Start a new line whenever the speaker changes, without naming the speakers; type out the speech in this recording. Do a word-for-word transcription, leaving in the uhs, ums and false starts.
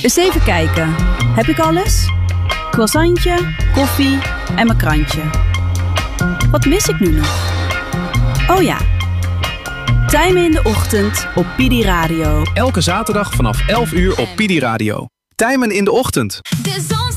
Eens even kijken. Heb ik alles? Croissantje, koffie en mijn krantje. Wat mis ik nu nog? Oh ja. Tijmen in de ochtend op Pidi Radio.
Elke zaterdag vanaf elf uur op Pidi Radio. Tijmen in de ochtend.
De zon